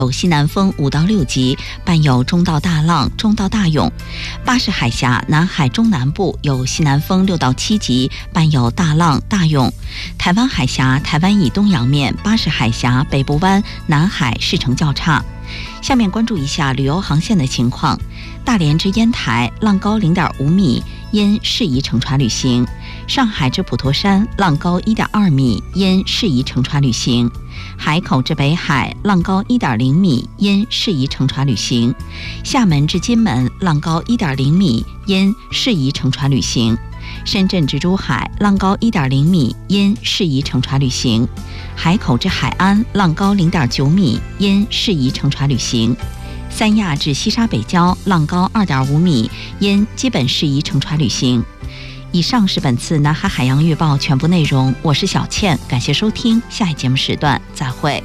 有西南风5到6级，伴有中到大浪、中到大涌。巴士海峡南海中南部有西南风6到7级，伴有大浪、大涌。台湾海峡台湾以东洋面、巴士海峡、北部湾、南海势成较差。下面关注一下旅游航线的情况。大连至烟台浪高0.5米，因适宜乘船旅行；上海至普陀山浪高1.2米，因适宜乘船旅行；海口至北海浪高1.0米，因适宜乘船旅行；厦门至金门浪高1.0米，因适宜乘船旅行；深圳至珠海浪高1.0米，因适宜乘船旅行；海口至海安浪高0.9米，因适宜乘船旅行；三亚至西沙北礁浪高2.5米，因基本适宜乘船旅行。以上是本次南海海洋预报全部内容，我是小倩，感谢收听，下一节目时段再会。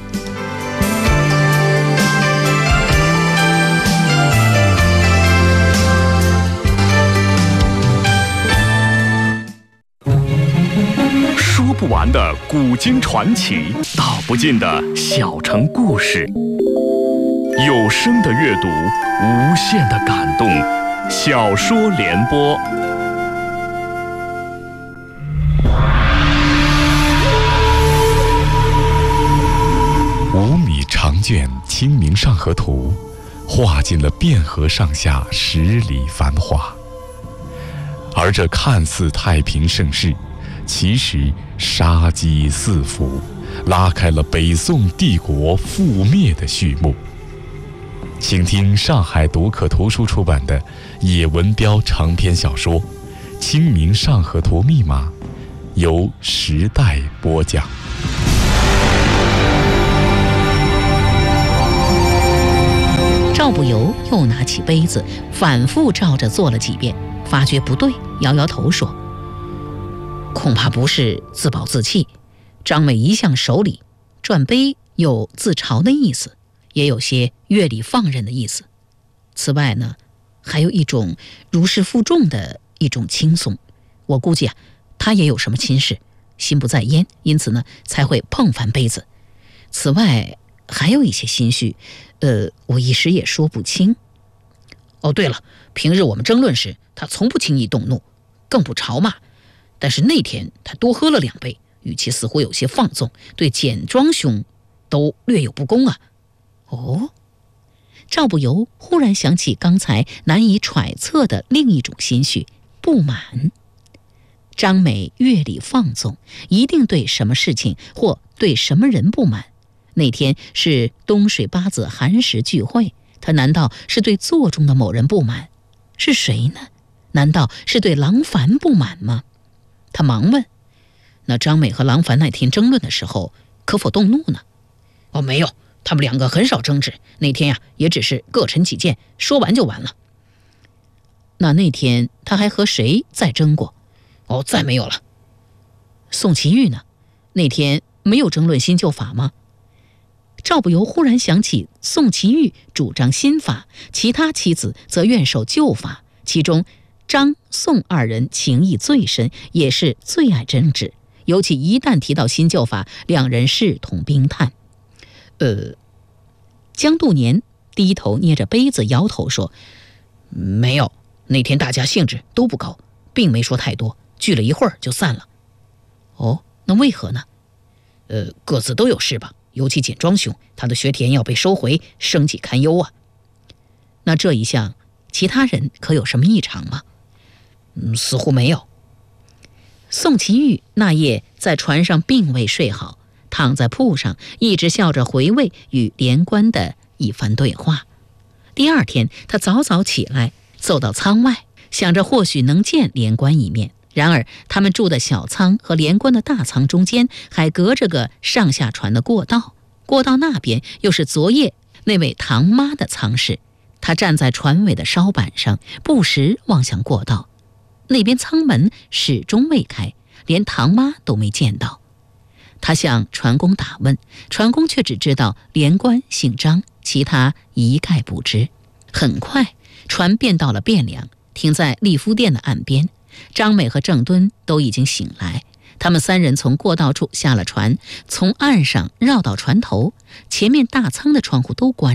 说不完的古今传奇，道不尽的小城故事。有声的阅读，无限的感动。小说联播。5米长卷《清明上河图》，画尽了汴河上下10里繁华。而这看似太平盛世，其实杀机四伏，拉开了北宋帝国覆灭的序幕。请听上海读客图书出版的叶文标长篇小说《清明上河图密码》，由时代播讲。 赵不由又拿起杯子，反复照着做了几遍，发觉不对，摇摇头说：“恐怕不是自暴自弃。张美一向守礼，转杯有自嘲的意思，也有些乐理放任的意思。此外呢，还有一种如释负重的一种轻松。我估计他也有什么亲事，心不在焉，因此呢才会碰翻杯子。此外还有一些心绪，我一时也说不清。哦，对了，平日我们争论时，他从不轻易动怒，更不嘲骂。但是那天他多喝了2杯，语气似乎有些放纵，对简庄兄都略有不公啊。”哦，赵不由忽然想起刚才难以揣测的另一种心绪，不满。张美乐理放纵，一定对什么事情或对什么人不满。那天是东水八子寒食聚会，他难道是对座中的某人不满？是谁呢？难道是对郎凡不满吗？他忙问：“那张美和郎凡那天争论的时候，可否动怒呢？”哦，没有，他们2个很少争执，那天也只是各陈己见，说完就完了。那天他还和谁再争过？哦，再没有了。宋祁钰呢？那天没有争论新旧法吗？赵不由忽然想起宋祁钰主张新法，其他妻子则愿守旧法，其中张、宋2人情谊最深，也是最爱争执，尤其一旦提到新旧法，2人视同冰炭。江度年低头捏着杯子摇头说：“没有，那天大家兴致都不高，并没说太多，聚了一会儿就散了。”哦，那为何呢？各自都有事吧，尤其简庄兄，他的学田要被收回，生计堪忧啊。那这一项，其他人可有什么异常吗？似乎没有。宋祁钰那夜在船上并未睡好，躺在铺上，一直笑着回味与连官的一番对话。第2天，他早早起来，走到舱外，想着或许能见连官一面。然而他们住的小舱和连官的大舱中间还隔着个上下船的过道，过道那边又是昨夜那位唐妈的舱室。他站在船尾的烧板上，不时望向过道，那边舱门始终未开，连唐妈都没见到。他向船工打问，船工却只知道连官姓张，其他一概不知。很快船便到了汴梁，停在利夫店的岸边。张美和郑敦都已经醒来，他们3人从过道处下了船，从岸上绕到船头，前面大舱的窗户都关